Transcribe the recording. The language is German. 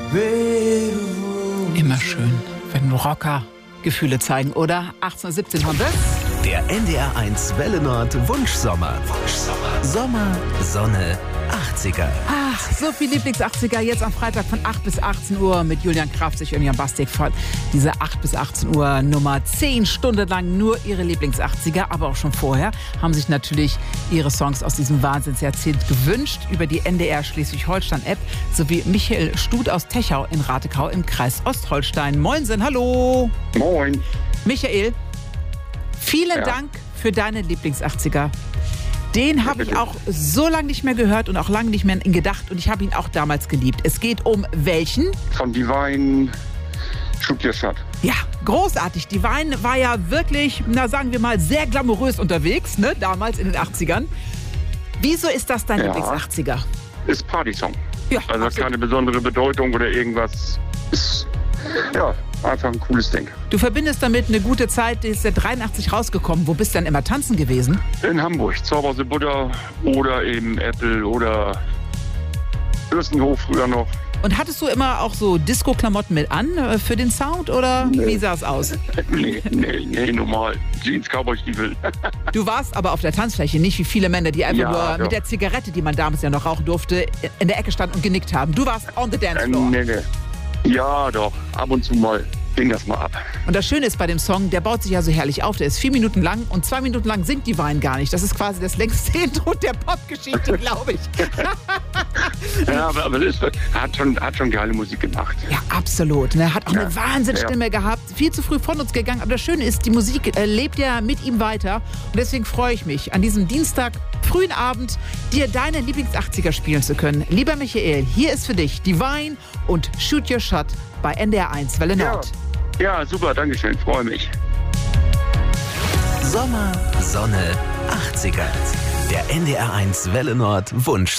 Immer schön, wenn Rocker Gefühle zeigen, oder? 18:17 haben wir's. Der NDR1 Welle Nord Wunschsommer. Sommer, Sonne, 80er. Ach, so viel Lieblings-80er jetzt am Freitag von 8 bis 18 Uhr mit Julian Krafzig und Jan Bastik von dieser 8 bis 18 Uhr Nummer. 10 Stunden lang nur ihre Lieblings-80er, aber auch schon vorher haben sich natürlich ihre Songs aus diesem Wahnsinnsjahrzehnt gewünscht über die NDR Schleswig-Holstein-App sowie Michael Stut aus Techau in Ratekau im Kreis Ostholstein. Moinsen, hallo! Moin. Michael, vielen Dank für deine Lieblings-80er. Den habe ich auch so lange nicht mehr gehört und auch lange nicht mehr an ihn gedacht. Und ich habe ihn auch damals geliebt. Es geht um welchen? Von Divine, Shoot Your Shot. Ja, großartig. Divine war ja wirklich, na sagen wir mal, sehr glamourös unterwegs, ne? Damals in den 80ern. Wieso ist das dein Lieblings-80er? Ist Partysong. Ja, also hat keine besondere Bedeutung oder irgendwas. Ist, einfach ein cooles Ding. Du verbindest damit eine gute Zeit, die ist ja 83 rausgekommen. Wo bist du dann immer tanzen gewesen? In Hamburg, Zauberse Buddha oder eben Apple oder Fürstenhof früher noch. Und hattest du immer auch so Disco-Klamotten mit an für den Sound oder wie sah es aus? Nee, normal. Jeans, Cowboy-Stiefel. Du warst aber auf der Tanzfläche, nicht wie viele Männer, die einfach nur mit der Zigarette, die man damals ja noch rauchen durfte, in der Ecke standen und genickt haben. Du warst on the dance floor. Nee. Ja, doch. Ab und zu mal ging das mal ab. Und das Schöne ist bei dem Song, der baut sich ja so herrlich auf. Der ist 4 Minuten lang und 2 Minuten lang singt Divine gar nicht. Das ist quasi das längste Intro der Popgeschichte, glaube ich. Ja, aber das hat schon geile Musik gemacht. Ja, absolut. Er hat auch eine Wahnsinnsstimme gehabt. Viel zu früh von uns gegangen. Aber das Schöne ist, die Musik lebt ja mit ihm weiter. Und deswegen freue ich mich, an diesem Dienstag frühen Abend dir deine Lieblings-80er spielen zu können. Lieber Michael, hier ist für dich Divine und Shoot Your Shot bei NDR1 Welle Nord. Ja, super, danke schön, freue mich. Sommer, Sonne, 80er. Der NDR1 Welle Nord Wunsch.